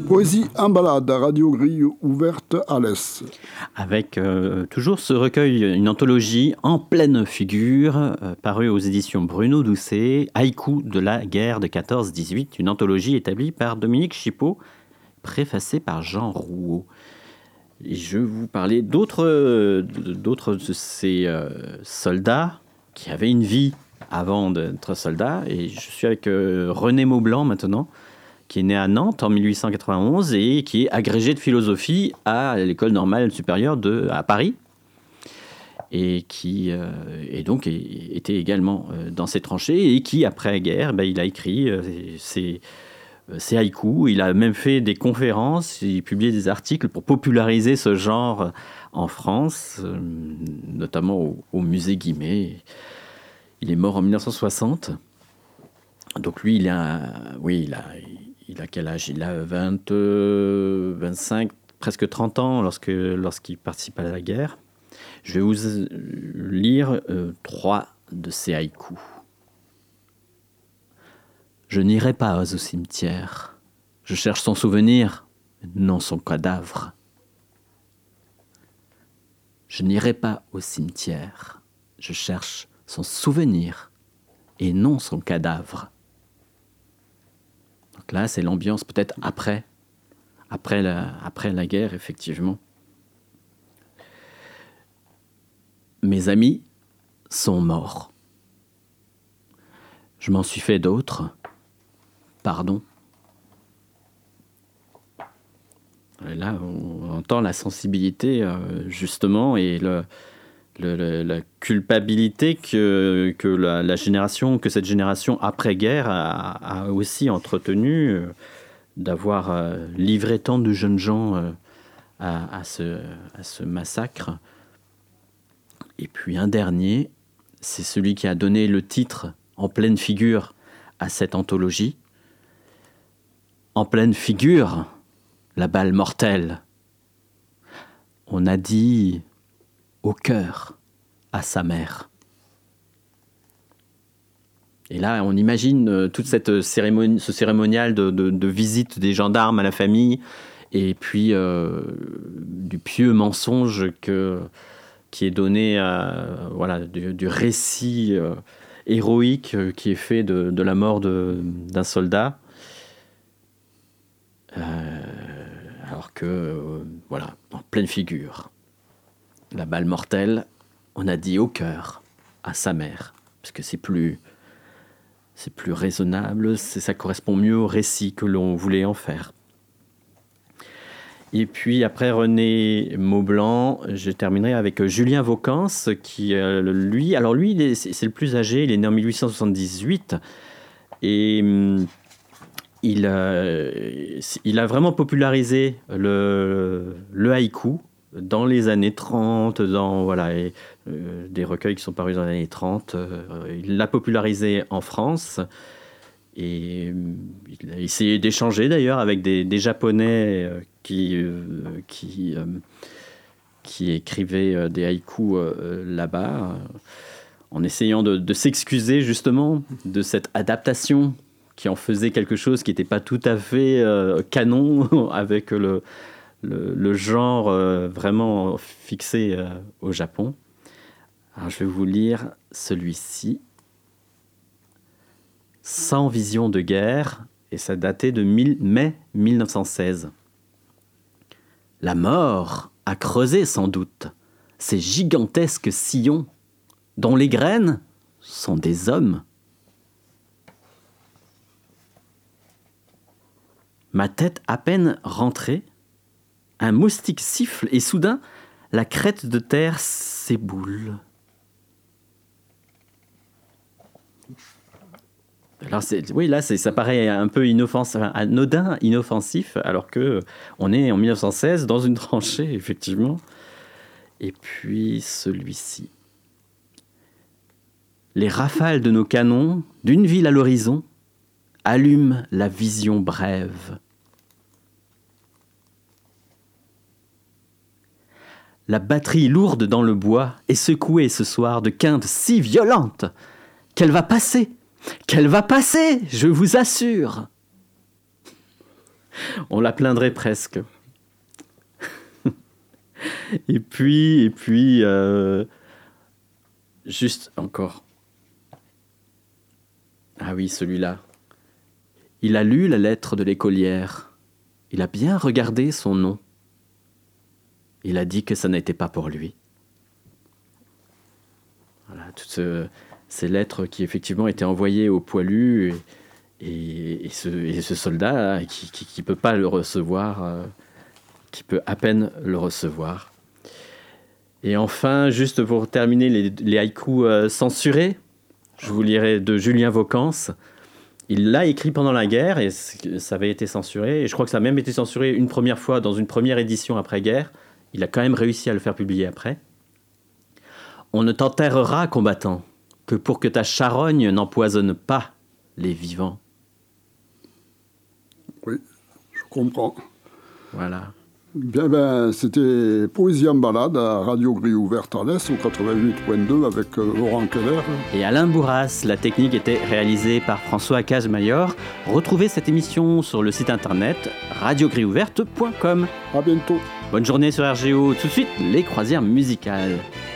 Poésie en balade à Radio Grille ouverte à l'Est. Avec toujours ce recueil, une anthologie en pleine figure, parue aux éditions Bruno Doucet, Haïku de la guerre de 14-18, une anthologie établie par Dominique Chipeau, préfacée par Jean Rouault. Et je vais vous parler d'autres de ces soldats qui avaient une vie avant d'être soldat. Et je suis avec René Maublanc maintenant, qui est né à Nantes en 1891 et qui est agrégé de philosophie à l'École normale supérieure à Paris. Et qui donc était également dans ses tranchées et qui, après-guerre, il a écrit ses haïkus. Il a même fait des conférences, il a publié des articles pour populariser ce genre en France, notamment au musée Guimet. Il est mort en 1960. Donc lui, il a quel âge ? Il a 25, presque 30 ans lorsqu'il participe à la guerre. Je vais vous lire 3 de ses haïkus. Je n'irai pas au cimetière. Je cherche son souvenir, non son cadavre. Je n'irai pas au cimetière. Je cherche son souvenir et non son cadavre. Donc là, c'est l'ambiance peut-être après la guerre, effectivement. Mes amis sont morts. Je m'en suis fait d'autres. Pardon. Et là, on entend la sensibilité, justement, et la culpabilité que cette génération après-guerre a aussi entretenue, d'avoir livré tant de jeunes gens à ce massacre. Et puis un dernier, c'est celui qui a donné le titre en pleine figure à cette anthologie. En pleine figure, la balle mortelle. On a dit au cœur à sa mère. Et là, on imagine toute cette cérémonie, ce cérémonial de visite des gendarmes à la famille, et puis du pieux mensonge qui est donné du récit héroïque qui est fait de la mort d'un soldat. Alors que, en pleine figure, la balle mortelle, on a dit au cœur à sa mère, parce que c'est plus raisonnable, ça correspond mieux au récit que l'on voulait en faire. Et puis après René Maublanc, je terminerai avec Julien Vauquence, qui c'est le plus âgé, il est né en 1878, et il a vraiment popularisé le haïku dans les années 30, des recueils qui sont parus dans les années 30. Il l'a popularisé en France et il a essayé d'échanger d'ailleurs avec des Japonais qui écrivaient des haïkus là-bas, en essayant de s'excuser justement de cette adaptation qui en faisait quelque chose qui n'était pas tout à fait canon avec le genre vraiment fixé au Japon. Alors je vais vous lire celui-ci. Sans vision de guerre, et ça datait de mai 1916. La mort a creusé sans doute ces gigantesques sillons dont les graines sont des hommes. Ma tête à peine rentrée, un moustique siffle et soudain, la crête de terre s'éboule. Alors ça paraît un peu anodin, inoffensif, alors que on est en 1916 dans une tranchée, effectivement. Et puis celui-ci. Les rafales de nos canons, d'une ville à l'horizon, allument la vision brève. La batterie lourde dans le bois est secouée ce soir de quintes si violentes qu'elle va passer, je vous assure. On la plaindrait presque. Et puis, juste encore. Ah oui, celui-là. Il a lu la lettre de l'écolière. Il a bien regardé son nom. Il a dit que ça n'était pas pour lui. Voilà, toutes ces lettres qui effectivement étaient envoyées au poilu et ce soldat qui peut pas le recevoir, qui peut à peine le recevoir. Et enfin, juste pour terminer, les haïkus censurés, je vous lirai de Julien Vaucance. Il l'a écrit pendant la guerre et ça avait été censuré. Et je crois que ça a même été censuré une première fois dans une première édition après-guerre. Il a quand même réussi à le faire publier après. On ne t'enterrera, combattant, que pour que ta charogne n'empoisonne pas les vivants. Oui, je comprends. Voilà. Bien, c'était Poésie en balade à Radio Grille Ouverte à l'Est au 88.2 avec Laurent Keller. Et Alain Bourras. La technique était réalisée par François Cazemayor. Retrouvez cette émission sur le site internet radiogrilleouverte.com. À bientôt. Bonne journée sur RGO. Tout de suite, les croisières musicales.